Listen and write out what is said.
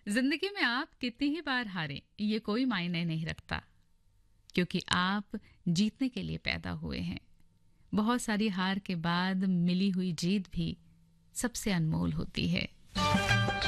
जिंदगी में आप कितनी ही बार हारें, ये कोई मायने नहीं रखता, क्योंकि आप जीतने के लिए पैदा हुए हैं। बहुत सारी हार के बाद मिली हुई जीत भी सबसे अनमोल होती है।